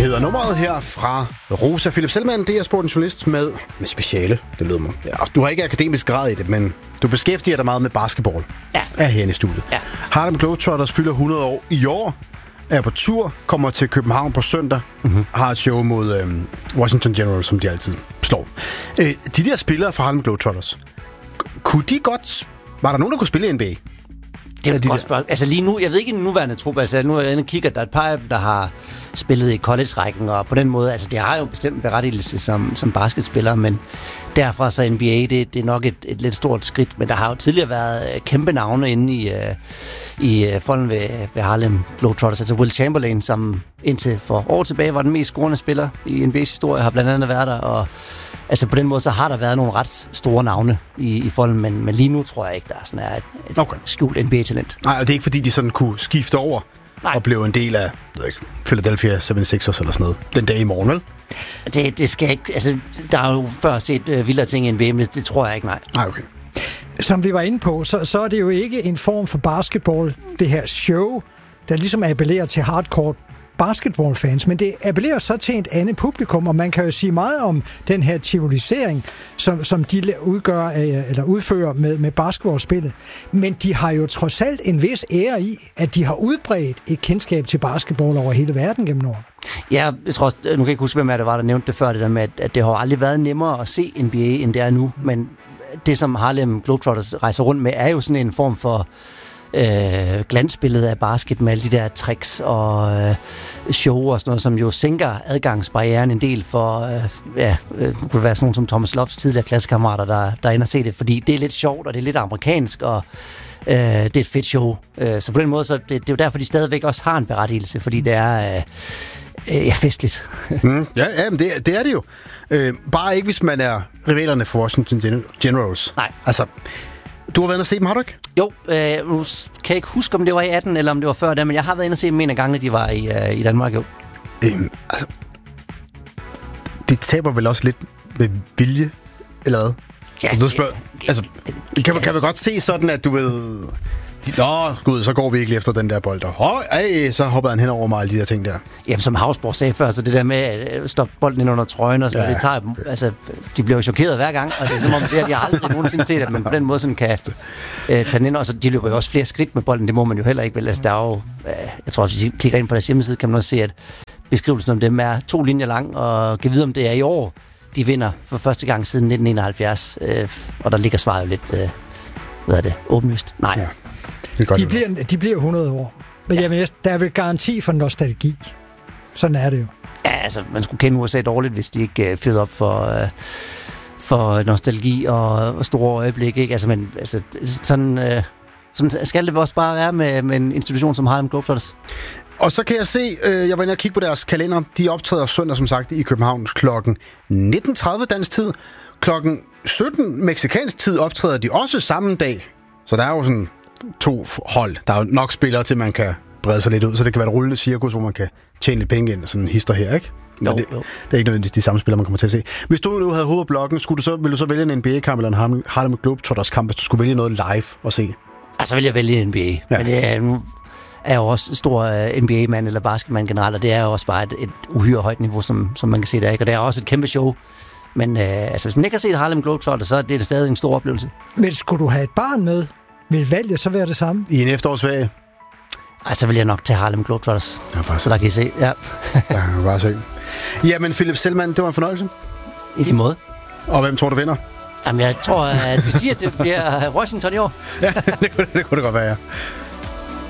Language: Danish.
hedder nummeret her fra Rosa Philip Selman. Det er sportens journalist med speciale. Det lyder mig. Ja, du har ikke akademisk grad i det, men du beskæftiger dig meget med basketball. Ja. Er herinde i studiet. Ja. Harlem Globetrotters fylder 100 år i år. Er på tur, kommer til København på søndag. Har et show mod Washington Generals, som de altid slår. De der spillere fra Harlem Globetrotters, kunne de godt... Var der nogen, der kunne spille i NBA? Det er et godt spørgsmål. Altså lige nu, jeg ved ikke i den nuværende trup, altså nu er jeg inde og kigger, der er et par af dem, der har spillet i college-rækken, og på den måde, altså det har jo bestemt en berettigelse som basketspillere, men derfra så NBA, det er nok et lidt stort skridt, men der har jo tidligere været kæmpe navne inde i folden ved Harlem Globetrotters, altså Will Chamberlain, som indtil for år tilbage var den mest scorende spiller i NBA's historie, har blandt andet været der, og altså på den måde, så har der været nogle ret store navne i folden, men lige nu tror jeg ikke, der er sådan et skjult NBA-talent. Nej, og det er ikke fordi, de sådan kunne skifte over og blive en del af Philadelphia 76ers eller sådan noget den dag i morgen, vel? Det skal ikke... Altså, der er jo før set vildere ting i NBA, men det tror jeg ikke, nej. Nej, okay. Som vi var inde på, så er det jo ikke en form for basketball, det her show, der ligesom appellerer til hardcore basketballfans, men det appellerer så til et andet publikum, og man kan jo sige meget om den her civilisering, som de udfører med basketballspillet. Men de har jo trods alt en vis ære i, at de har udbredt et kendskab til basketball over hele verden gennem årene. Ja, jeg tror, nu kan jeg ikke huske, hvem det var, der nævnte det før, det der med, at det har aldrig været nemmere at se NBA, end det er nu, men det, som Harlem Globetrotters rejser rundt med, er jo sådan en form for glansbillede af basket med alle de der tricks og show og sådan noget, som jo sænker adgangsbarrieren en del for, kunne det være sådan nogen som Thomas Loves tidligere klassekammerater, der ender og se det, fordi det er lidt sjovt, og det er lidt amerikansk, og det er et fedt show. Så på den måde, så det er jo derfor, de stadigvæk også har en berettigelse, fordi det er festligt. Ja, men det er det jo. Bare ikke, hvis man er rivalerne for Washington Generals. Nej. Altså, du har været inde og se dem, har du ikke? Jo, nu kan jeg ikke huske, om det var i 18 eller om det var før det, men jeg har været inde og se dem en af gangene, de var i Danmark, jo. Altså, det taber vel også lidt med vilje, eller hvad? Ja, du spørger, altså, kan man godt se sådan, at du ved... Gud, så går vi ikke efter den der bold. Så hopper han hen over mig, alle de der ting der. Jamen, som Havsborg sagde før, så det der med at stoppe bolden ind under trøjen og sådan, det tager dem, altså, de bliver jo chokeret hver gang, og det er som om, det har de aldrig nogensinde set, at man på den måde sådan kan tage den ind, og så de løber jo også flere skridt med bolden, det må man jo heller ikke, vel? Altså, der er jo, jeg tror, hvis I klikker ind på deres hjemmeside, kan man også se, at beskrivelsen om dem er 2 linjer lang, og kan vide, om det er i år, de vinder for første gang siden 1971, og der ligger svaret jo lidt, åbenlyst. Nej. Ja. De bliver 100 år. Men der er vel garanti for nostalgi. Sådan er det jo. Ja, altså, man skulle kende USA dårligt, hvis de ikke fyrede op for nostalgi og store øjeblikke, ikke? Altså, men altså, sådan skal det også bare være med en institution som Harlem Globetrotters. Og så kan jeg se, jeg var inde og kigge på deres kalender. De optræder søndag, som sagt, i København klokken 19.30 dansk tid. Klokken 17 mexicansk tid optræder de også samme dag. Så der er jo sådan 2 hold. Der er jo nok spillere til, man kan brede sig lidt ud, så det kan være et rullende cirkus, hvor man kan tjene lidt penge ind, sådan en hister her, ikke? Men det er ikke nødvendigvis de samme spillere, man kommer til at se. Hvis du nu havde hovedet på bloggen, ville du så vælge en NBA-kamp eller en Harlem Globetrotters kamp, hvis du skulle vælge noget live at se? Altså vil jeg vælge en NBA. Ja. Men det nu er jo også stor NBA-mand eller basketmand generelt, og det er jo også bare et uhyre højt niveau, som man kan se der, ikke? Og det er også et kæmpe show. Men altså, hvis man ikke har set Harlem Globetrotters, så er det stadig en stor oplevelse. Men skulle du have et barn med, vil valget så være det samme? I en efterårsferie? Ej, så vil jeg nok tage Harlem Globetrotters. Ja, så der kan I se. Ja. Ja, bare se. Jamen, Philip Selman, det var en fornøjelse. I lige måde. Og hvem tror du vinder? Jamen, jeg tror, at vi siger, at det bliver Washington i år. Ja, det kunne det godt være, ja.